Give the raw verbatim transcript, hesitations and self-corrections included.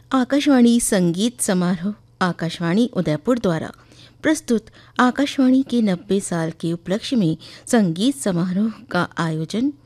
आकाशवाणी संगीत समारोह आकाशवाणी उदयपुर द्वारा प्रस्तुत आकाशवाणी के नब्बे साल के उपलक्ष्य में संगीत समारोह का आयोजन